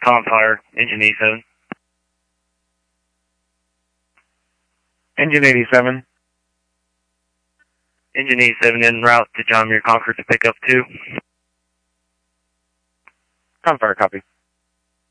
Tom Fire, Engine 87. Engine 87. Engine 87 en route to John Muir Concord to pick up 2. Tom Fire, copy.